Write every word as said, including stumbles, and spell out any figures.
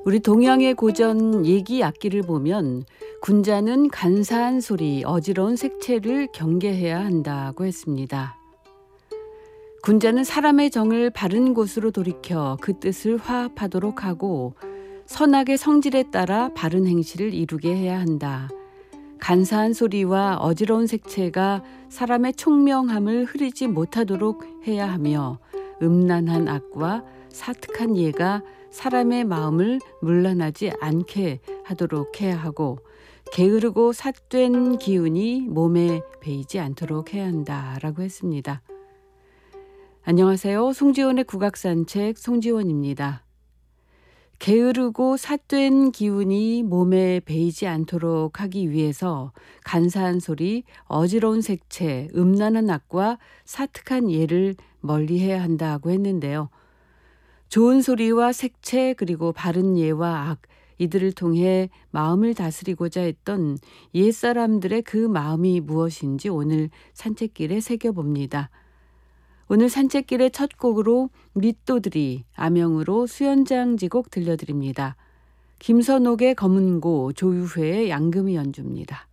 우리 동양의 고전 얘기 악기를 보면 군자는 간사한 소리, 어지러운 색채를 경계해야 한다고 했습니다. 군자는 사람의 정을 바른 곳으로 돌이켜 그 뜻을 화합하도록 하고 선악의 성질에 따라 바른 행실을 이루게 해야 한다. 간사한 소리와 어지러운 색채가 사람의 총명함을 흐리지 못하도록 해야 하며 음란한 악과 사특한 예가 사람의 마음을 문란하지 않게 하도록 해야 하고 게으르고 삿된 기운이 몸에 배이지 않도록 해야 한다라고 했습니다. 안녕하세요. 송지원의 국악산책 송지원입니다. 게으르고 삿된 기운이 몸에 배이지 않도록 하기 위해서 간사한 소리, 어지러운 색채, 음란한 악과 사특한 예를 멀리해야 한다고 했는데요. 좋은 소리와 색채 그리고 바른 예와 악, 이들을 통해 마음을 다스리고자 했던 옛사람들의 그 마음이 무엇인지 오늘 산책길에 새겨봅니다. 오늘 산책길의 첫 곡으로 밑도들이, 암영으로 수연장지곡 들려드립니다. 김선옥의 검은고, 조유회의 양금이 연주입니다.